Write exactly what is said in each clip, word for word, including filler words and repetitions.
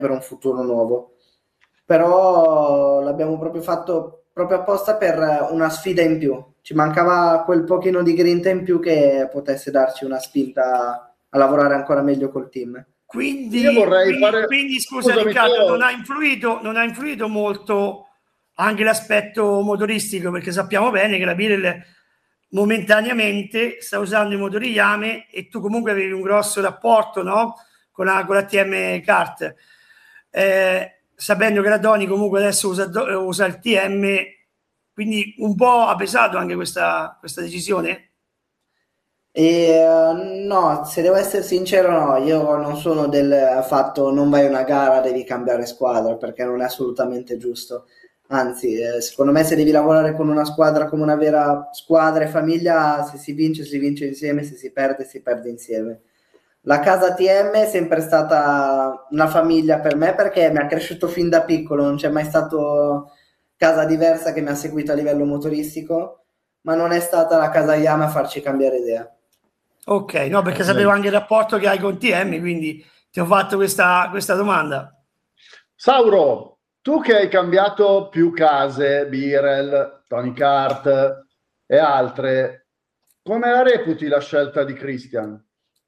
per un futuro nuovo. Però l'abbiamo proprio fatto proprio apposta per una sfida in più. Ci mancava quel pochino di grinta in più che potesse darci una spinta a lavorare ancora meglio col team. Quindi, Io vorrei quindi, fare... quindi scusa Scusami, Riccardo, Teo. non ha influito, non ha influito molto anche l'aspetto motoristico, perché sappiamo bene che la Birel momentaneamente sta usando i motori Yame e tu comunque avevi un grosso rapporto, no? con, la, con la T M Kart. Eh, sapendo che la Tony comunque adesso usa, usa il T M, quindi un po' ha pesato anche questa, questa decisione? E, uh, no, se devo essere sincero, no, io non sono del fatto non vai a una gara, devi cambiare squadra, perché non è assolutamente giusto. Anzi, eh, secondo me se devi lavorare con una squadra come una vera squadra e famiglia, se si vince, si vince insieme, se si perde, si perde insieme. La casa T M è sempre stata una famiglia per me perché mi ha cresciuto fin da piccolo, non c'è mai stato casa diversa che mi ha seguito a livello motoristico, ma non è stata la casa Yama a farci cambiare idea. Ok, no, perché sapevo anche il rapporto che hai con T M, quindi ti ho fatto questa, questa domanda. Sauro, tu che hai cambiato più case, Birel, Tony Kart e altre, come la reputi la scelta di Christian?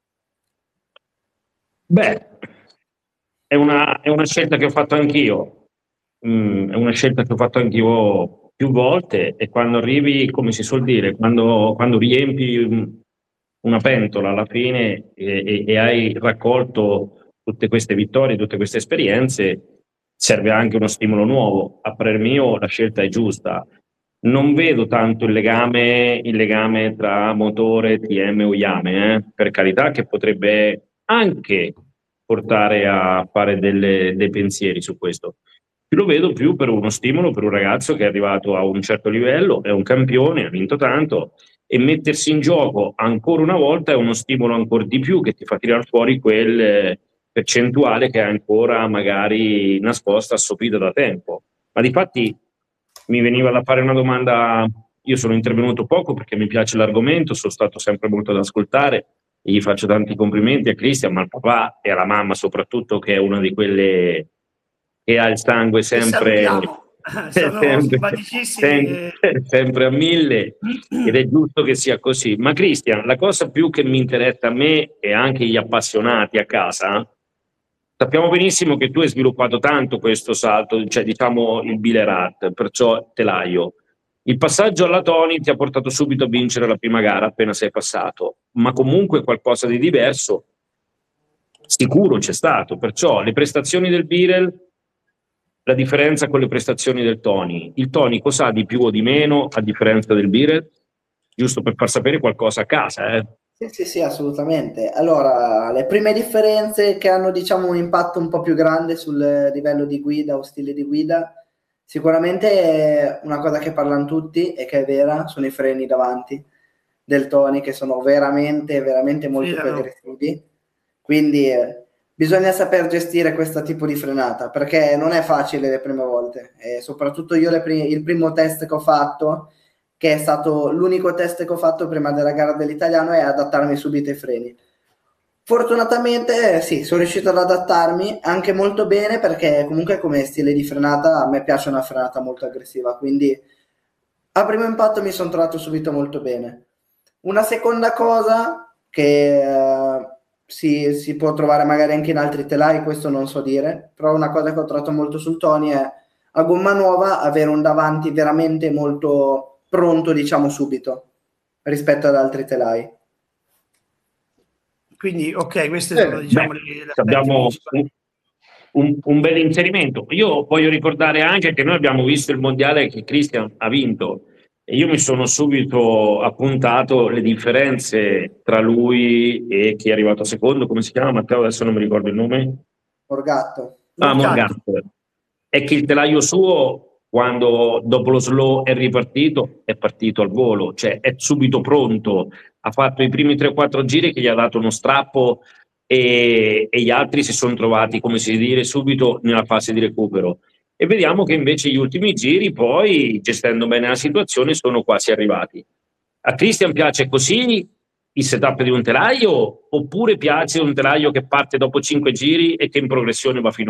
Beh, è una, è una scelta che ho fatto anch'io, mm, è una scelta che ho fatto anch'io più volte, e quando arrivi, come si suol dire, quando, quando riempi una pentola alla fine e, e, e hai raccolto tutte queste vittorie, tutte queste esperienze, serve anche uno stimolo nuovo. A parer mio la scelta è giusta. Non vedo tanto il legame, il legame tra motore, T M o Yame, eh? Per carità, che potrebbe anche portare a fare delle, dei pensieri su questo. Lo vedo più per uno stimolo per un ragazzo che è arrivato a un certo livello, è un campione, ha vinto tanto, e mettersi in gioco ancora una volta è uno stimolo ancora di più che ti fa tirare fuori quel eh, percentuale che è ancora magari nascosta, assopita da tempo. Ma difatti mi veniva da fare una domanda, io sono intervenuto poco perché mi piace l'argomento, sono stato sempre molto ad ascoltare e gli faccio tanti complimenti a Christian, ma al papà e alla mamma soprattutto, che è una di quelle che ha il sangue sempre, sono sempre, simpaticissimi. sempre, sempre a mille, ed è giusto che sia così. Ma Christian, la cosa più che mi interessa a me e anche gli appassionati a casa, sappiamo benissimo che tu hai sviluppato tanto questo salto, cioè diciamo il Bilerat, perciò telaio. Il passaggio alla Tony ti ha portato subito a vincere la prima gara appena sei passato, ma comunque qualcosa di diverso sicuro c'è stato, perciò le prestazioni del Birel, la differenza con le prestazioni del Tony. Il Tony cosa ha di più o di meno a differenza del Birel? Giusto per far sapere qualcosa a casa, eh? Sì, sì, sì, assolutamente. Allora, le prime differenze che hanno, diciamo, un impatto un po' più grande sul livello di guida o stile di guida, sicuramente una cosa che parlano tutti e che è vera, sono i freni davanti del Tony, che sono veramente, veramente molto Sì, più no. aggressivi. Quindi eh, bisogna saper gestire questo tipo di frenata, perché non è facile le prime volte. E soprattutto io le pri- il primo test che ho fatto, che è stato l'unico test che ho fatto prima della gara dell'italiano, è adattarmi subito ai freni. Fortunatamente sì, sono riuscito ad adattarmi anche molto bene, perché comunque come stile di frenata a me piace una frenata molto aggressiva, quindi a primo impatto mi sono trovato subito molto bene. Una seconda cosa che eh, si, si può trovare magari anche in altri telai, questo non so dire, però una cosa che ho trovato molto sul Tony è a gomma nuova avere un davanti veramente molto pronto, diciamo subito, rispetto ad altri telai. Quindi, ok, queste sono, Eh, diciamo, beh, le, le abbiamo un, un, un bel inserimento. Io voglio ricordare anche che noi abbiamo visto il mondiale che Christian ha vinto, e io mi sono subito appuntato le differenze tra lui e chi è arrivato secondo, come si chiama Matteo? Adesso non mi ricordo il nome. Morgatto. Ah, Morgan. È che il telaio suo, quando dopo lo slow è ripartito, è partito al volo, cioè è subito pronto. Ha fatto i primi tre quattro giri che gli ha dato uno strappo, e, e gli altri si sono trovati, come si dice, subito nella fase di recupero. E vediamo che invece gli ultimi giri, poi, gestendo bene la situazione, sono quasi arrivati. A Christian piace così il setup di un telaio, oppure piace un telaio che parte dopo cinque giri e che in progressione va fino